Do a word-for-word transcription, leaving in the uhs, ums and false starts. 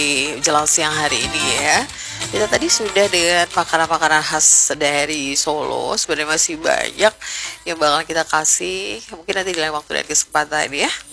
jelang siang hari ini ya. Kita tadi sudah dengan makanan-makanan khas dari Solo. Sebenarnya masih banyak yang bakal kita kasih. Mungkin nanti di lain waktu dan kesempatan ya.